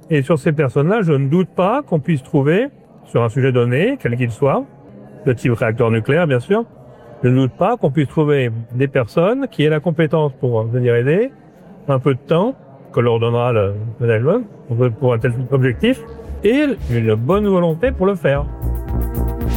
Et sur ces personnes-là, je ne doute pas qu'on puisse trouver, sur un sujet donné, quel qu'il soit, de type réacteur nucléaire bien sûr, je ne doute pas qu'on puisse trouver des personnes qui aient la compétence pour venir aider, un peu de temps, que leur donnera le management pour un tel objectif, et une bonne volonté pour le faire.